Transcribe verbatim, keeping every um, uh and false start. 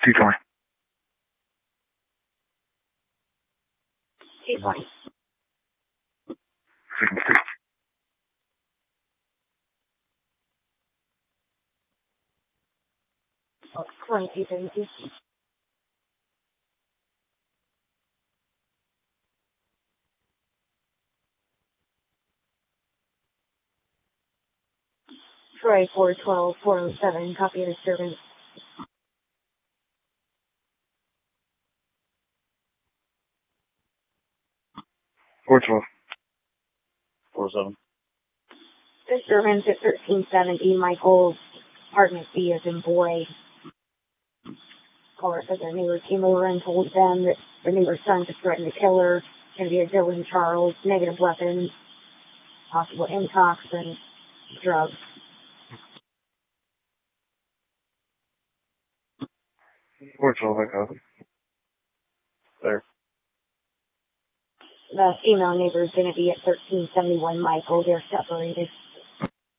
two twenty. two twenty. Signal six. twenty-two seventy-two. Troy four twelve, four oh seven, copy of disturbance. four twelve. four seven. Disturbance at thirteen seventy, Michael, apartment B is in boy. Caller said their neighbor came over and told them that their neighbor's son just threatened to kill her. Going to be a Dylan Charles, negative weapons, possible intox, and drugs. four twelve, I got it. There. The female neighbor is going to be at thirteen seventy-one, Michael. They're separated.